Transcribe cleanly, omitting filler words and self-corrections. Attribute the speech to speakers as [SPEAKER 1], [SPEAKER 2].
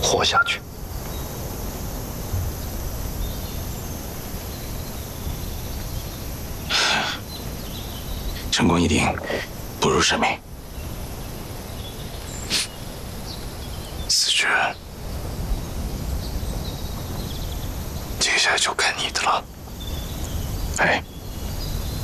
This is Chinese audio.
[SPEAKER 1] 活下去。
[SPEAKER 2] 成功一定不辱使命。
[SPEAKER 1] 子爵，接下来就看你的了。
[SPEAKER 2] 哎。